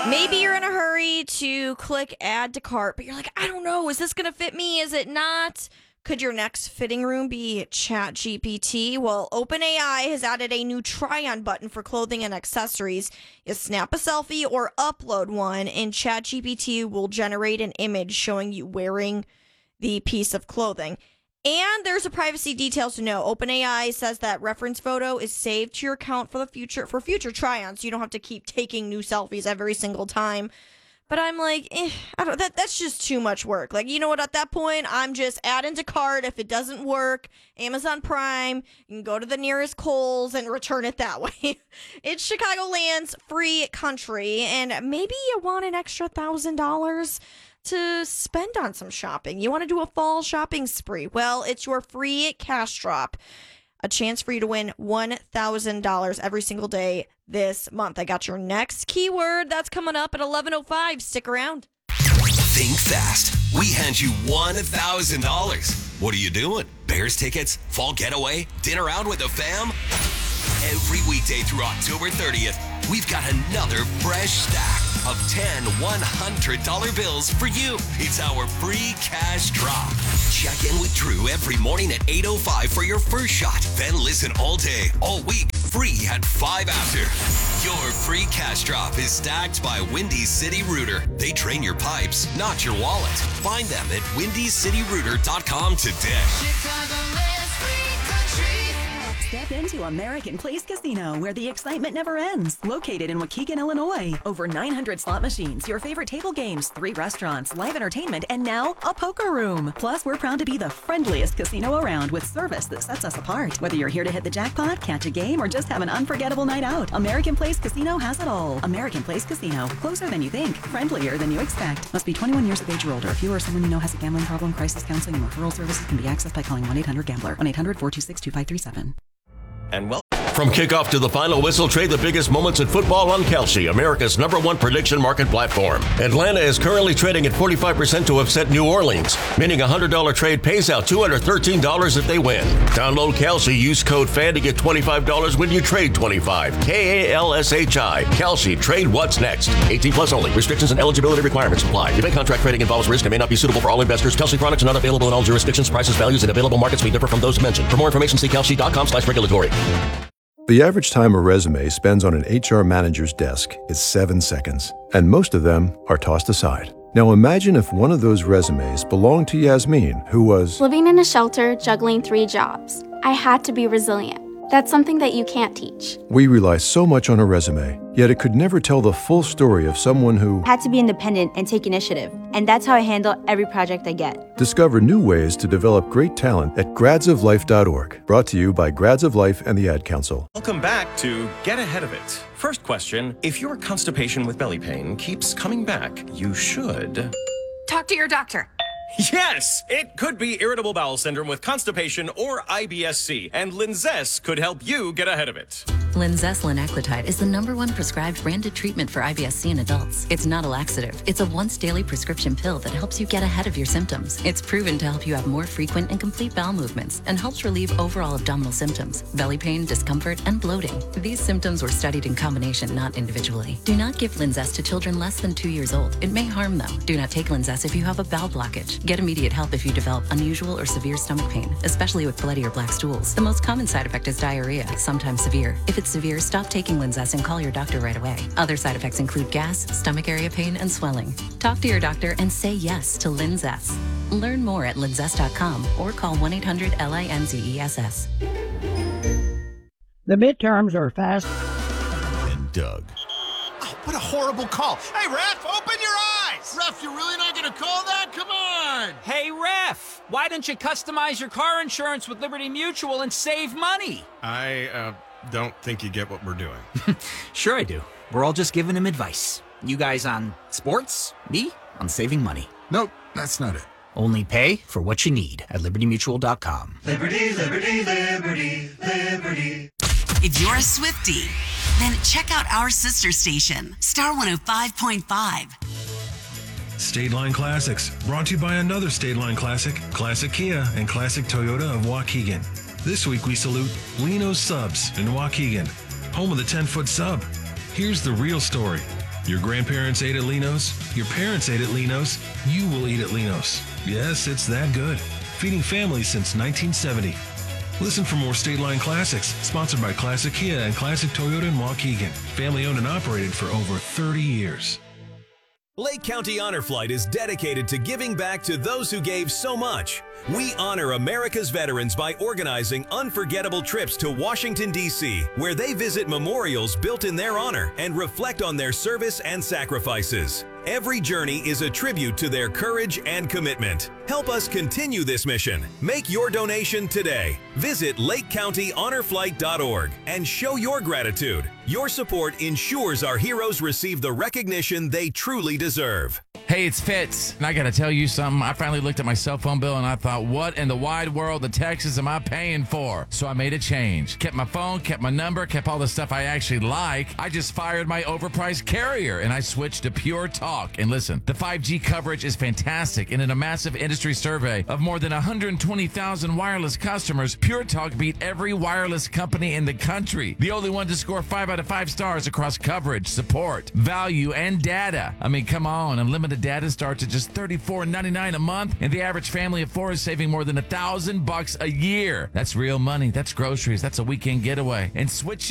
Maybe you're in a hurry to click add to cart, but you're like, I don't know, is this going to fit me? Is it not? Could your next fitting room be ChatGPT? Well, OpenAI has added a new try-on button for clothing and accessories. You snap a selfie or upload one, and ChatGPT will generate an image showing you wearing the piece of clothing. And there's a privacy details to know. OpenAI says that reference photo is saved to your account for future try-ons. You don't have to keep taking new selfies every single time. But I'm like, that's just too much work. Like, you know what? At that point, I'm just adding to cart. If it doesn't work, Amazon Prime, you can go to the nearest Kohl's and return it that way. It's Chicagoland's free country, and maybe you want an extra $1,000 to spend on some shopping. You want to do a fall shopping spree. Well, it's your free cash drop. A chance for you to win $1,000 every single day this month. I got your next keyword. That's coming up at 11:05. Stick around. Think fast. We hand you $1,000. What are you doing? Bears tickets? Fall getaway? Dinner out with the fam? Every weekday through October 30th, we've got another fresh stack of 10 $100 bills for you. It's our free cash drop. Check in with Drew every morning at 8:05 for your first shot. Then listen all day, all week, free at 5 after. Your free cash drop is stacked by Windy City Rooter. They drain your pipes, not your wallet. Find them at windycityrooter.com today. Step into American Place Casino, where the excitement never ends. Located in Waukegan, Illinois. Over 900 slot machines, your favorite table games, 3 restaurants, live entertainment, and now a poker room. Plus, we're proud to be the friendliest casino around with service that sets us apart. Whether you're here to hit the jackpot, catch a game, or just have an unforgettable night out, American Place Casino has it all. American Place Casino. Closer than you think. Friendlier than you expect. Must be 21 years of age or older. If you or someone you know has a gambling problem, crisis counseling and referral services can be accessed by calling 1-800-GAMBLER. 1-800-426-2537. And well, from kickoff to the final whistle, trade the biggest moments in football on Kalshi, America's #1 prediction market platform. Atlanta is currently trading at 45% to upset New Orleans, meaning a $100 trade pays out $213 if they win. Download Kalshi, use code FAN to get $25 when you trade 25. KALSHI. Kalshi, trade what's next. 18 plus only. Restrictions and eligibility requirements apply. Event contract trading involves risk and may not be suitable for all investors. Kalshi products are not available in all jurisdictions. Prices, values, and available markets may differ from those mentioned. For more information, see kalshi.com/regulatory. The average time a resume spends on an HR manager's desk is 7 seconds, and most of them are tossed aside. Now imagine if one of those resumes belonged to Yasmin, who was living in a shelter, juggling 3 jobs. I had to be resilient. That's something that you can't teach. We rely so much on a resume, yet it could never tell the full story of someone who had to be independent and take initiative. And that's how I handle every project I get. Discover new ways to develop great talent at gradsoflife.org. Brought to you by Grads of Life and the Ad Council. welcome back to Get Ahead of It. First question, if your constipation with belly pain keeps coming back, you should talk to your doctor. Yes, it could be irritable bowel syndrome with constipation or IBS-C, and Linzess could help you get ahead of it. Linzess linaclotide is the #1 prescribed branded treatment for IBS-C in adults. It's not a laxative. It's a once-daily prescription pill that helps you get ahead of your symptoms. It's proven to help you have more frequent and complete bowel movements and helps relieve overall abdominal symptoms, belly pain, discomfort, and bloating. These symptoms were studied in combination, not individually. Do not give Linzess to children less than 2 years old. It may harm them. Do not take Linzess if you have a bowel blockage. Get immediate help if you develop unusual or severe stomach pain, especially with bloody or black stools. The most common side effect is diarrhea, sometimes severe. If it's severe, stop taking Linzess and call your doctor right away. Other side effects include gas, stomach area pain, and swelling. Talk to your doctor and say yes to Linzess. Learn more at linzess.com or call 1-800-LINZESS. The midterms are fast. And Doug. Oh, what a horrible call. Hey, ref, open your eyes. Ref, you're really not going to call that? Come on. Hey, ref, why don't you customize your car insurance with Liberty Mutual and save money? I don't think you get what we're doing. Sure I do. We're all just giving him advice. You guys on sports, me on saving money. Nope, that's not it. Only pay for what you need at libertymutual.com. Liberty, liberty, liberty, liberty. If you're a Swiftie, then check out our sister station, Star 105.5. State Line Classics, brought to you by another State Line Classic, Classic Kia and Classic Toyota of Waukegan. This week we salute Lino's Subs in Waukegan, home of the 10-foot sub. Here's the real story. Your grandparents ate at Lino's, your parents ate at Lino's, you will eat at Lino's. Yes, it's that good. Feeding families since 1970. Listen for more State Line Classics, sponsored by Classic Kia and Classic Toyota in Waukegan. Family owned and operated for over 30 years. Lake County Honor Flight is dedicated to giving back to those who gave so much. We honor America's veterans by organizing unforgettable trips to Washington, D.C., where they visit memorials built in their honor and reflect on their service and sacrifices. Every journey is a tribute to their courage and commitment. Help us continue this mission. Make your donation today. Visit LakeCountyHonorFlight.org and show your gratitude. Your support ensures our heroes receive the recognition they truly deserve. Hey, it's Fitz, and I gotta tell you something. I finally looked at my cell phone bill and I thought, what in the wide world of Texas am I paying for? So I made a change. Kept my phone, kept my number, kept all the stuff I actually like. I just fired my overpriced carrier and I switched to Pure Talk. And listen, the 5G coverage is fantastic, and in a massive industry survey of more than 120,000 wireless customers, Pure Talk beat every wireless company in the country. The only one to score 5 out of 5 stars across coverage, support, value, and data. I mean, come on, unlimited data starts at just $34.99 a month, and the average family of 4 is saving more than $1,000 a year. That's real money. That's groceries. That's a weekend getaway. And switch